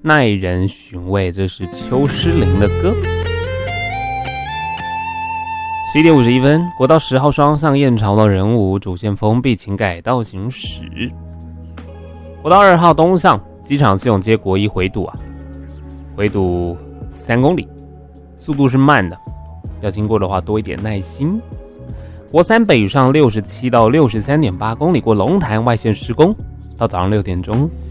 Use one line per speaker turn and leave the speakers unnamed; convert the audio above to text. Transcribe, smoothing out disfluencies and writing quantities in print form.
耐人寻味，这是邱诗凌的歌。11点51分，国道10号双向燕巢到仁武主线封闭，请改道行驶。国道2号东向机场系统街国一回堵回堵3公里，速度是慢的，要经过的话多一点耐心。国3北上67到63.8公里，过龙潭外线施工，到早上6点钟。